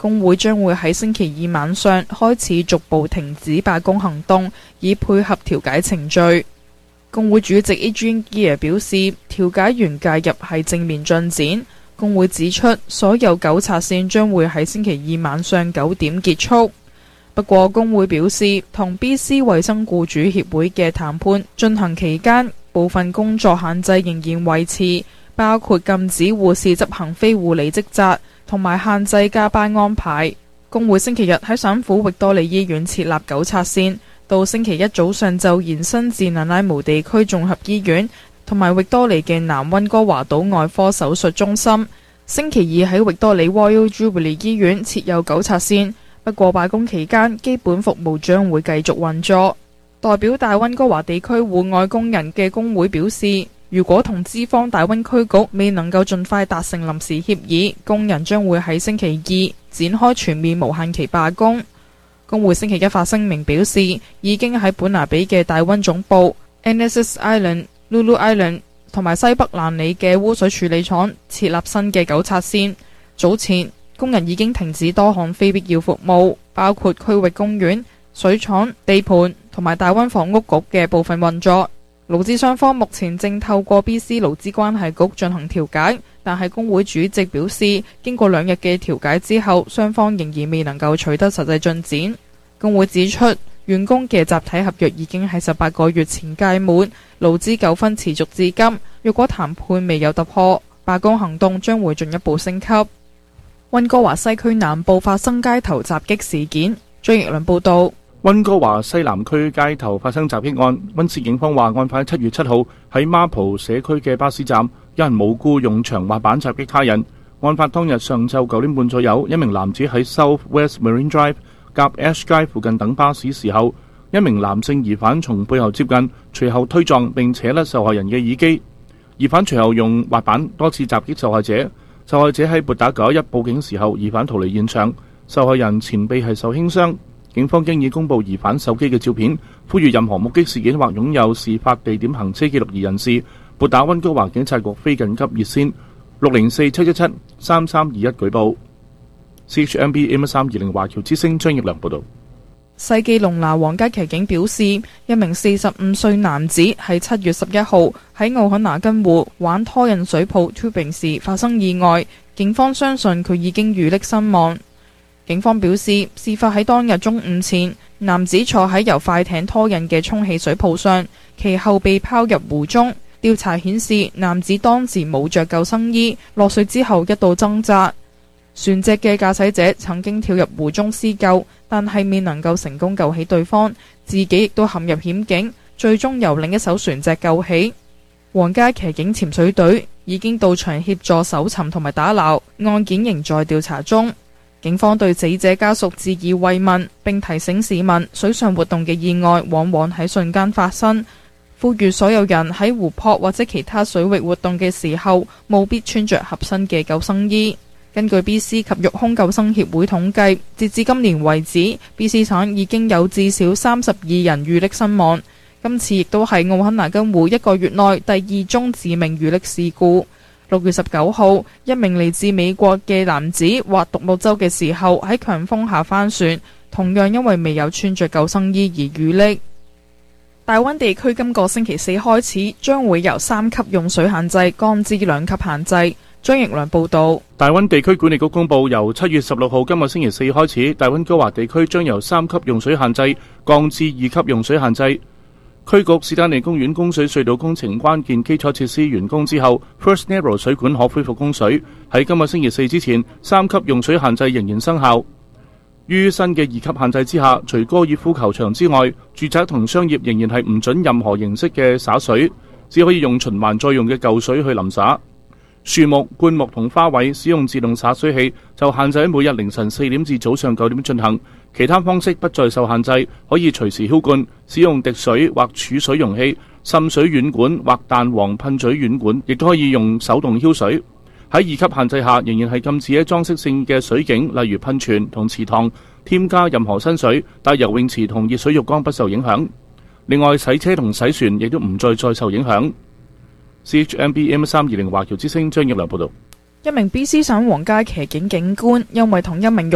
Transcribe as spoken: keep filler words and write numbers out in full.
工會將會喺星期二晚上開始逐步停止罷工行動，以配合調解程序。工會主席 Adrian Gear 表示，調解員介入係正面進展。工會指出，所有糾察線將會喺星期二晚上九點結束。不過，工會表示，同 B C 衛生僱主協會嘅談判進行期間，部分工作限制仍然維持，包括禁止護士執行非護理職責，同埋限制加班安排。工會星期日喺省府域多利醫院設立糾察線，到星期一早上就延伸至納拉姆地區綜合醫院同埋域多利嘅南溫哥華島外科手術中心。星期二喺域多利 Royal Jubilee 醫院設有糾察線，不過罷工期間基本服務將會繼續運作。代表大溫哥華地區戶外工人嘅工會表示，如果同資方大溫區局未能夠盡快達成臨時協議，工人將會喺星期二展開全面無限期罷工。工會星期一發聲明表示，已經喺本拿比嘅大溫總部、Annecies Island、Lulu Island 同埋西北蘭里嘅污水處理廠設立新嘅糾察線。早前工人已經停止多項非必要服務，包括區域公園、水廠、地盤同埋大溫房屋局嘅部分運作。勞資雙方目前正透過 B C 勞資關係局進行調解，但係工會主席表示，經過兩日嘅調解之後，雙方仍然未能夠取得實際進展。工會指出，員工嘅集體合約已經喺十八個月前屆滿，勞資糾紛持續至今。若果談判未有突破，罷工行動將會進一步升級。溫哥華西區南部發生街頭襲擊事件。張奕倫報道。 溫哥華西南區街頭發生襲擊案，溫市警方話案發喺七月七號喺孖浦社區嘅巴士站，有人無故用長滑板襲擊他人。案發當日上晝九點半左右，一名男子喺 South West Marine Drive 夾 Ash 街附近等巴士時候，一名男性疑犯從背後接近，隨後推撞並扯甩受害人嘅耳機。疑犯隨後用滑板多次襲擊受害者，受害者喺撥打九一一報警時候，疑犯逃離現場，受害人前臂係受輕傷。警方經已公布疑犯手機嘅照片，呼籲任何目擊事件或擁有事發地點行車記錄儀人士撥打溫哥華警察局非緊急熱線六零四七一七三三二一舉報。C H M B M 三二零華僑之聲張奕良報道。 西基隆拿皇家騎警表示，一名四十五歲男子喺七月十一號喺奧肯拿根湖玩拖引水泡 tubing 時發生意外，警方相信佢已經遇溺身亡。警方表示，事發喺當日中午前，男子坐喺由快艇拖引嘅充氣水泡上，其後被拋入湖中。調查顯示，男子當時冇着救生衣，落水之後一度掙扎。船隻嘅駕駛者曾經跳入湖中施救，但係未能夠成功救起對方，自己亦都陷入險境，最終由另一艘船隻救起。皇家騎警潛水隊已經到場協助搜尋同埋打撈，案件仍在調查中。警方對死者家屬致以慰問，並提醒市民水上活動嘅意外往往喺瞬間發生，呼籲所有人喺湖泊或者其他水域活動嘅時候，務必穿着合身嘅救生衣。根據 B C 及陸空救生協會統計，截至今年為止 ，B C 省已經有至少三十二人遇溺身亡。今次亦都係奧肯拿根湖一個月內第二宗致命遇溺事故。六月十九號，一名嚟自美國嘅男子滑獨木舟嘅時候喺強風下翻船，同樣因為未有穿着救生衣而遇溺。大溫地區今個星期四開始將會由三級用水限制降至兩級限制。張奕良報道。 大溫地區管理局公布，由七月十六號今個星期四開始，大溫哥華地區將由三級用水限制降至二級用水限制。區局史丹利公園供水隧道工程關鍵基礎設施完工之後 ，First Narrow 水管可恢復供水。喺今個星期四之前，三級用水限制仍然生效。於新嘅二級限制之下，除高爾夫球場之外，住宅同商業仍然係唔准任何形式嘅灑水，只可以用循環再用嘅舊水去淋灑。樹木、灌木同花卉使用自動灑水器就限制喺每日凌晨四點至早上九點進行，其他方式不再受限制，可以隨時澆灌，使用滴水或儲水容器、滲水軟管或彈簧噴嘴軟管，亦都可以用手動澆水。喺二級限制下，仍然係禁止喺裝飾性嘅水景，例如噴泉同池塘添加任何新水，但游泳池同熱水浴缸不受影響。另外，洗車同洗船亦都唔再再受影響。C H M B M 三二零華僑之聲張奕良報道。 一名 B C 省皇家騎警警官因為同一名